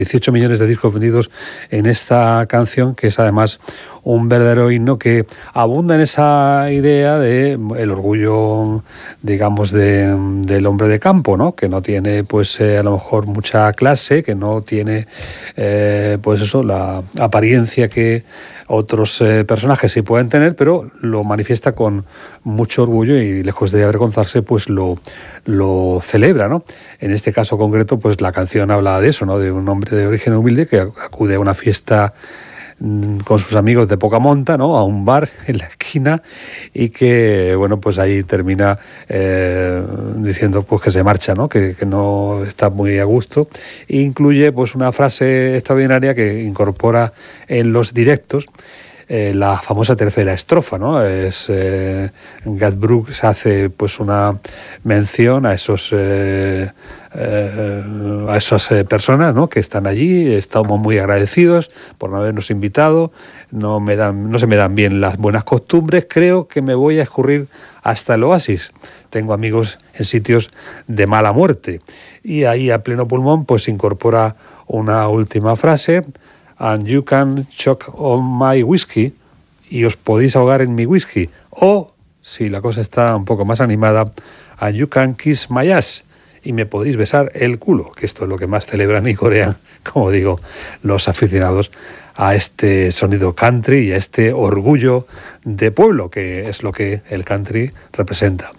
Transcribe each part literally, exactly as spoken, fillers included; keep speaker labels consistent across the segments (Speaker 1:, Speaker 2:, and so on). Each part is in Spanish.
Speaker 1: dieciocho millones de discos vendidos en esta canción, que es además un verdadero himno que abunda en esa idea de el orgullo, digamos, de, del hombre de campo, ¿no? Que no tiene, pues, eh, a lo mejor mucha clase, que no tiene, eh, pues eso, la apariencia que otros eh, personajes sí pueden tener, pero lo manifiesta con mucho orgullo y, lejos de avergonzarse, pues lo, lo celebra, ¿no? En este caso concreto, pues la canción habla de eso, ¿no? De un hombre de origen humilde que acude a una fiesta con sus amigos de poca monta, ¿no? A un bar en la esquina, y que, bueno, pues ahí termina eh, diciendo, pues, que se marcha, ¿no? Que, que no está muy a gusto. E incluye, pues, una frase extraordinaria que incorpora en los directos eh, la famosa tercera estrofa, ¿no? Es eh, Garth Brooks hace, pues, una mención a esos eh, eh, a esas eh, personas, ¿no? Que están allí. Estamos muy agradecidos por no habernos invitado. No me dan, no se me dan bien las buenas costumbres. Creo que me voy a escurrir hasta el oasis. Tengo amigos en sitios de mala muerte. Y ahí, a pleno pulmón, pues incorpora una última frase: and you can choke on my whiskey, y os podéis ahogar en mi whisky. O, si la cosa está un poco más animada, and you can kiss my ass, y me podéis besar el culo, que esto es lo que más celebran y corean, como digo, los aficionados a este sonido country y a este orgullo de pueblo, que es lo que el country representa.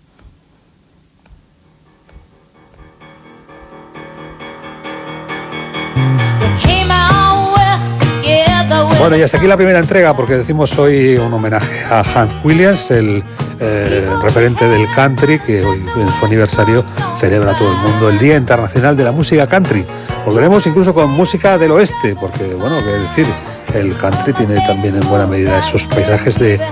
Speaker 1: Bueno, y hasta aquí la primera entrega, porque decimos hoy un homenaje a Hank Williams, el eh, referente del country, que hoy, en su aniversario, celebra a todo el mundo el Día Internacional de la Música Country. Volveremos incluso con música del oeste, porque, bueno, qué decir, el country tiene también en buena medida esos paisajes de